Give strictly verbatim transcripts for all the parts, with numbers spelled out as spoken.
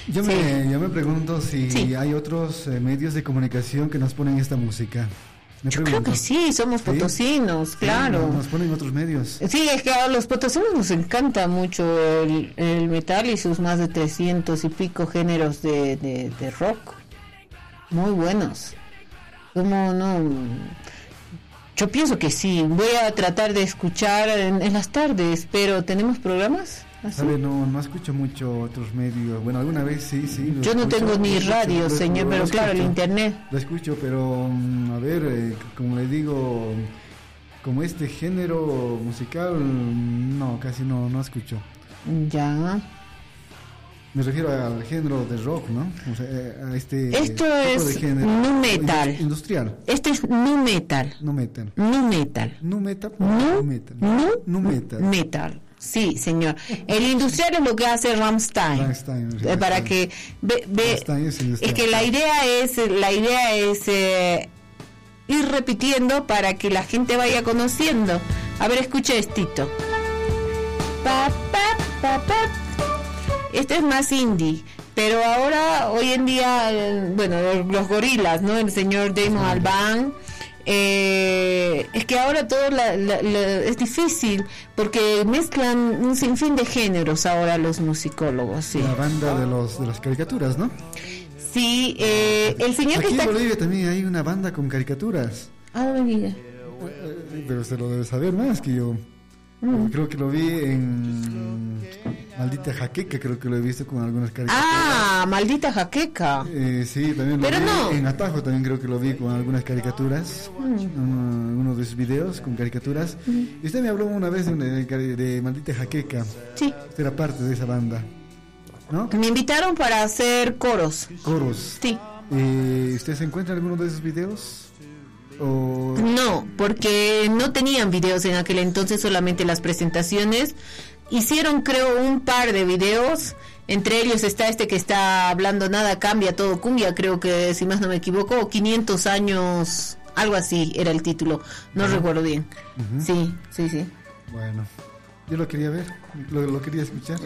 Yo, sí. me, yo me pregunto si sí. hay otros eh, medios de comunicación que nos ponen esta música. Me Yo pregunto. creo que sí, somos ¿Sí? potosinos, Sí, claro. nos ponen otros medios. Sí, es que a los potosinos nos encanta mucho el, el metal y sus más de trescientos y pico géneros de, de, de rock. Muy buenos. Como no... Yo pienso que sí. Voy a tratar de escuchar en, en las tardes, pero ¿tenemos programas? ¿Así? ¿Sabe? No, no escucho mucho otros medios. Bueno, alguna vez sí, sí. Yo no escucho, tengo ni escucho, radio, lo, señor, lo, pero lo claro, el escucho, internet. Lo escucho, pero a ver, eh, como le digo, como este género musical, no, casi no, no escucho. Ya. Me refiero al género de rock, ¿no? O sea, a este Esto tipo es de género nu metal. Industrial. Este es nu metal. No metal. Nu metal. Nu metal. Nu metal. Nu Nu metal. metal. Sí, señor. El industrial es lo que hace Rammstein. Rammstein, Eh, para que ve, ve Rammstein es industrial. es que la idea es la idea es eh, ir repitiendo para que la gente vaya conociendo. A ver, escucha estito. Pa, pa, pa, pa. Este es más indie, pero ahora, hoy en día, eh, bueno, los gorilas, ¿no? El señor Damon Albarn, eh, es que ahora todo la, la, la, es difícil, porque mezclan un sinfín de géneros ahora los musicólogos, sí. La banda de los de las caricaturas, ¿no? Sí, eh, el señor Aquí que está... en Bolivia también hay una banda con caricaturas. Ah, no me diga. Eh, Pero se lo debe saber más que yo. Mm. Creo que lo vi en Maldita Jaqueca, creo que lo he visto con algunas caricaturas. Ah, Maldita Jaqueca. Eh, sí, también lo Pero vi no. en Atajo, también creo que lo vi con algunas caricaturas, mm. uno, uno de sus videos con caricaturas. Mm. Y usted me habló una vez de, de, de Maldita Jaqueca. Sí. Usted era parte de esa banda, ¿no? Me invitaron para hacer coros. Coros. Sí. Eh, ¿Usted se encuentra en alguno de esos videos? ¿O... No, porque no tenían videos en aquel entonces, solamente las presentaciones. Hicieron, creo, un par de videos. Entre ellos está este que está hablando Nada Cambia, Todo Cumbia, creo que, si más no me equivoco, quinientos años, algo así era el título, no uh-huh. recuerdo bien. Uh-huh. Sí, sí, sí. Bueno, yo lo quería ver, lo, lo quería escuchar.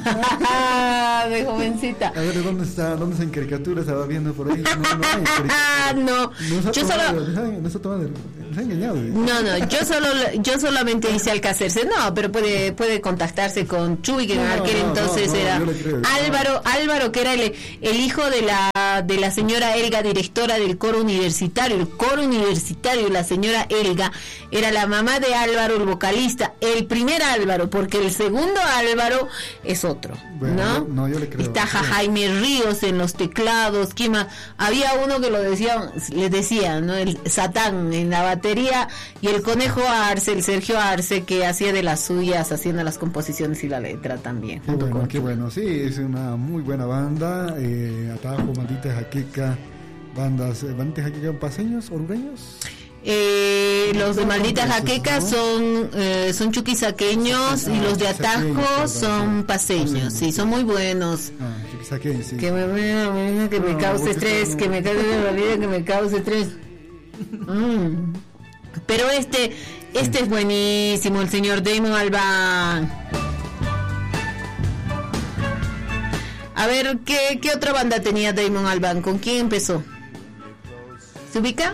Ah, de jovencita. A ver, ¿dónde está? ¿Dónde está en caricatura? Estaba viendo por ahí. No, no, hay no. no yo tomado, solo. Nos ha, nos ha tomado, nos ha engañado. ¿Eh? No, no, yo solo, yo solamente hice Alcacerse. No, pero puede, puede contactarse con Chuy, que no, en aquel no, entonces no, no, era creo, Álvaro, Álvaro, que era el, el hijo de la, de la señora Elga, directora del coro universitario. El coro universitario, la señora Elga, era la mamá de Álvaro, el vocalista. El primer Álvaro, porque el segundo Álvaro es otro, bueno, ¿no? No, yo le creo. Está Jaime Ríos en los teclados. ¿Quién más? Había uno que lo decía, le decía, ¿no? El Satán en la batería, y el Conejo Arce, el Sergio Arce, que hacía de las suyas, haciendo las composiciones y la letra también. Qué bueno, qué bueno. Sí, es una muy buena banda. Eh, Atajo, Maldita Jaqueca, bandas, Maldita Jaqueca, paseños, orureños. Eh, los de Maldita Jaqueca son eh, son chuquisaqueños, ah, y los de Atajo son paseños, sí, son muy buenos. Ah, chuquisaqueños, sí. Que me, me, que me no, cause estrés, que me cause la vida, que me cause estrés. Mm. Pero este, este sí. es buenísimo, el señor Damon Albarn. A ver, ¿qué, qué otra banda tenía Damon Albarn? ¿Con quién empezó? ¿Se ubica?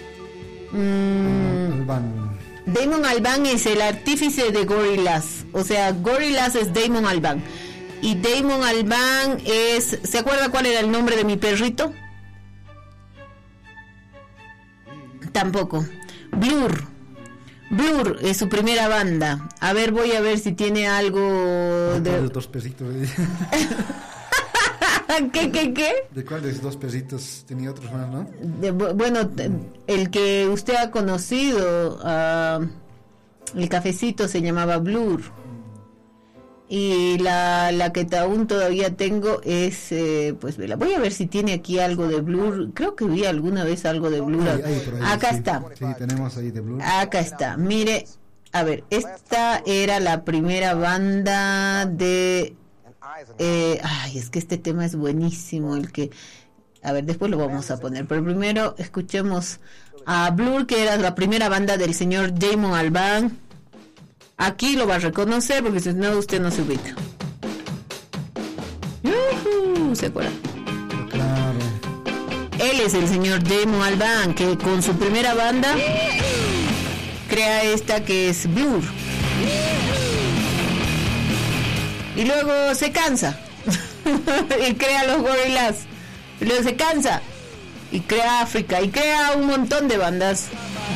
Mm, Albarn. Damon Albarn es el artífice de Gorillaz, o sea, Gorillaz es Damon Albarn, y Damon Albarn es, ¿se acuerda cuál era el nombre de mi perrito? Tampoco. Blur. Blur es su primera banda. A ver, voy a ver si tiene algo de los dos perritos. ¿Qué, qué, qué? ¿De cuáles dos perritos tenía otros más, no? De, bueno, el que usted ha conocido, uh, el cafecito se llamaba Blur. Y la, la que aún todavía tengo es, eh, pues la voy a ver si tiene aquí algo de Blur. Creo que vi alguna vez algo de Blur. Ahí, ahí, ahí, Acá sí. está. Sí, tenemos ahí de Blur. Acá está. Mire, a ver, esta era la primera banda de... Eh, ay, es que este tema es buenísimo, el que, a ver, después lo vamos a poner, pero primero escuchemos a Blur, que era la primera banda del señor Damon Albarn. Aquí lo va a reconocer, porque si no usted no se ubica. ¡Yuhu! Blue, ¿se acuerdan? Claro. Él es el señor Damon Albarn, que con su primera banda crea esta que es Blur. Y luego se cansa y crea los Gorillaz. Y luego se cansa y crea África y crea un montón de bandas.